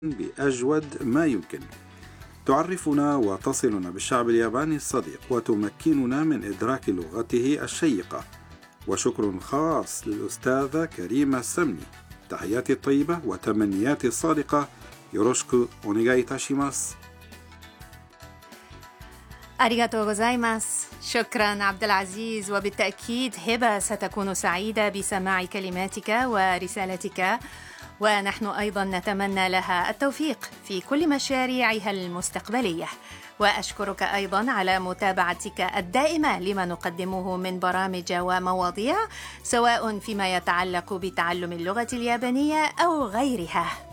بأجود ما يمكن. تعرفنا وتصلنا بالشعب الياباني الصديق وتمكننا من إدراك لغته الشيقة. وشكر خاص للأستاذة كريمة السمني. تحياتي الطيبة وتمنياتي الصادقة. يوروشكو أونيغاي تاشيماس. أريغاتو غوزايماس. شكرا عبد العزيز، وبالتأكيد هبة ستكون سعيدة بسماع كلماتك ورسالتك، ونحن أيضا نتمنى لها التوفيق في كل مشاريعها المستقبلية. وأشكرك أيضا على متابعتك الدائمة لما نقدمه من برامج ومواضيع، سواء فيما يتعلق بتعلم اللغة اليابانية أو غيرها.